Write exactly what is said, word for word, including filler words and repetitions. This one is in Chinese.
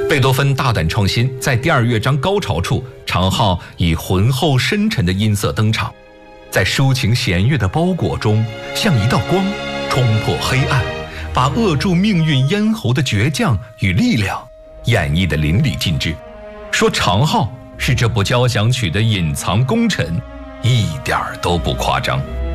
贝多芬大胆创新，在第二乐章高潮处，长号以浑厚深沉的音色登场，在抒情弦乐的包裹中，像一道光，冲破黑暗，把扼住命运咽喉的倔强与力量演绎得淋漓尽致。说长号是这部交响曲的隐藏功臣，一点儿都不夸张。